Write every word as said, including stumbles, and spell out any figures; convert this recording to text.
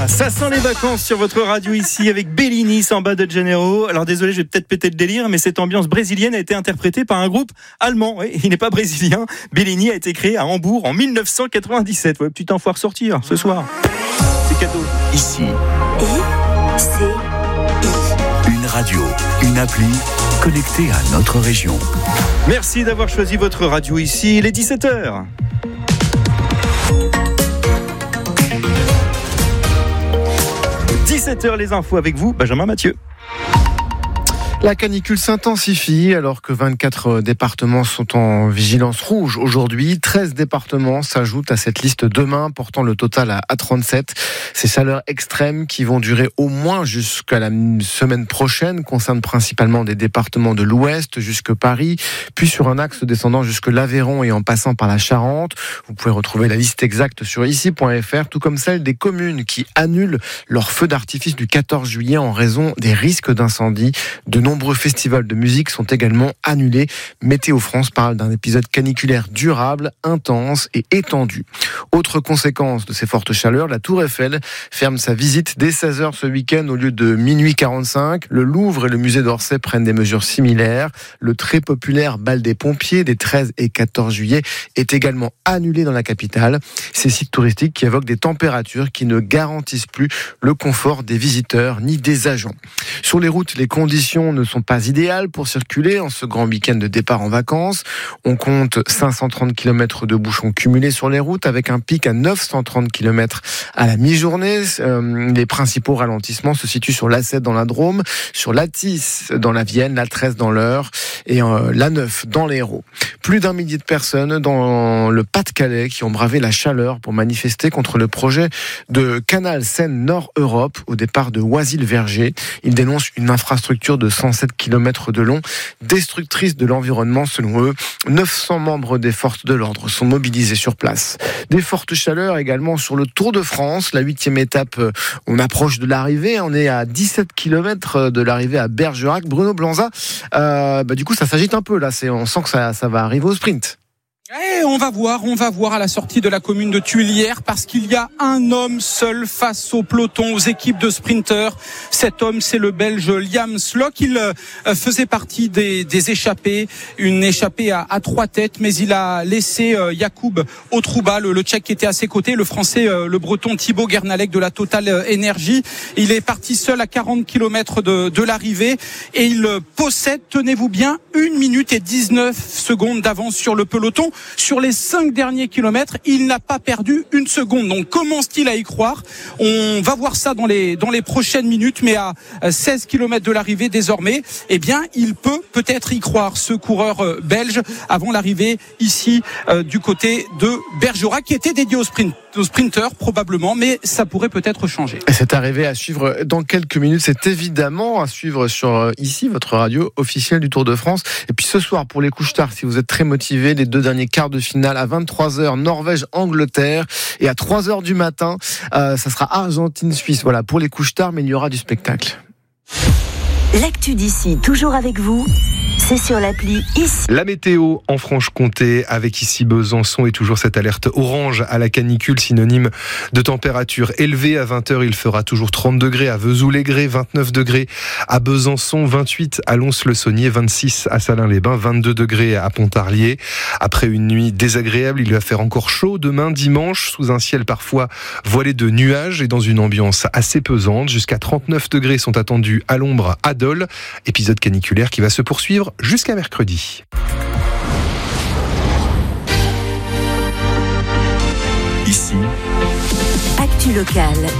Ça sent les vacances sur votre radio ici avec Bellini, Samba de Janeiro. Alors désolé, je vais peut-être péter le délire, mais cette ambiance brésilienne a été interprétée par un groupe allemand. Oui, il n'est pas brésilien. Bellini a été créé à Hambourg en dix-neuf cent quatre-vingt-dix-sept. Ouais, petit temps, faut ressortir ce soir. C'est cadeau. Ici. I, C, I. Une radio, une appli connectée à notre région. Merci d'avoir choisi votre radio ici. Il est dix-sept heures. dix-sept heures, les infos avec vous, Benjamin Mathieu. La canicule s'intensifie alors que vingt-quatre départements sont en vigilance rouge aujourd'hui. treize départements s'ajoutent à cette liste demain, portant le total à trente-sept. Ces chaleurs extrêmes qui vont durer au moins jusqu'à la semaine prochaine concernent principalement des départements de l'Ouest jusque Paris, puis sur un axe descendant jusque l'Aveyron et en passant par la Charente. Vous pouvez retrouver la liste exacte sur ici point f r, tout comme celle des communes qui annulent leur feu d'artifice du quatorze juillet en raison des risques d'incendie. De nombreux festivals de musique sont également annulés. Météo France parle d'un épisode caniculaire durable, intense et étendu. Autre conséquence de ces fortes chaleurs, la Tour Eiffel ferme sa visite dès seize heures ce week-end au lieu de minuit quarante-cinq. Le Louvre et le musée d'Orsay prennent des mesures similaires. Le très populaire bal des pompiers des treize et quatorze juillet est également annulé dans la capitale. Ces sites touristiques qui évoquent des températures qui ne garantissent plus le confort des visiteurs ni des agents. Sur les routes, les conditions ne sont pas idéales pour circuler en ce grand week-end de départ en vacances. On compte cinq cent trente kilomètres de bouchons cumulés sur les routes avec un pic à neuf cent trente kilomètres à la mi-journée. Euh, les principaux ralentissements se situent sur l'A sept dans la Drôme, sur l'A dix dans la Vienne, l'A treize dans l'Eure et euh, l'A neuf dans l'Hérault. Plus d'un millier de personnes dans le Pas-de-Calais qui ont bravé la chaleur pour manifester contre le projet de canal Seine-Nord-Europe au départ de Oisy-le-Verger. Ils dénoncent une infrastructure de cent sept kilomètres de long, destructrice de l'environnement selon eux. neuf cents membres des forces de l'ordre sont mobilisés sur place. Des fortes chaleurs également sur le Tour de France. La huitième étape, on approche de l'arrivée. On est à dix-sept kilomètres de l'arrivée à Bergerac. Bruno Blanza, euh, bah du coup ça s'agite un peu là. C'est, on sent que ça, ça va arriver au sprint. Et on va voir, on va voir à la sortie de la commune de Tuilière parce qu'il y a un homme seul face au peloton, aux équipes de sprinteurs. Cet homme, c'est le Belge Liam Slock. Il euh, faisait partie des, des échappés, une échappée à, à trois têtes, mais il a laissé euh, Jakub Otrouba, le, le Tchèque qui était à ses côtés, le Français, euh, le Breton Thibaut Guernalec de la Total Énergie. Il est parti seul à quarante kilomètres de, de l'arrivée et il possède, tenez-vous bien, une minute et dix-neuf secondes d'avance sur le peloton. Sur les cinq derniers kilomètres, il n'a pas perdu une seconde. Donc, commence-t-il à y croire ? On va voir ça dans les, dans les prochaines minutes, mais à seize kilomètres de l'arrivée désormais, eh bien, il peut peut-être y croire, ce coureur belge, avant l'arrivée ici, euh, du côté de Bergerac, qui était dédié au sprint. Aux sprinteurs probablement, mais ça pourrait peut-être changer. Et c'est arrivé à suivre dans quelques minutes. C'est évidemment à suivre sur ici, votre radio officielle du Tour de France. Et puis ce soir, pour les couches-tard, si vous êtes très motivés, les deux derniers quarts de finale à vingt-trois heures, Norvège-Angleterre. Et à trois heures du matin, euh, ça sera Argentine-Suisse. Voilà, pour les couches-tard, mais il y aura du spectacle. L'actu d'ici, toujours avec vous. C'est sur l'appli ici. La météo en Franche-Comté avec ici Besançon et toujours cette alerte orange à la canicule, synonyme de température élevée. À vingt heures, il fera toujours trente degrés à Vesoul-les-Grès, vingt-neuf degrés à Besançon, vingt-huit à Lons-le-Saunier, vingt-six à Salins-les-Bains, vingt-deux degrés à Pontarlier. Après une nuit désagréable, il va faire encore chaud demain dimanche sous un ciel parfois voilé de nuages et dans une ambiance assez pesante. Jusqu'à trente-neuf degrés sont attendus à l'ombre à Dole. Épisode caniculaire qui va se poursuivre jusqu'à mercredi. Ici, Actu locale.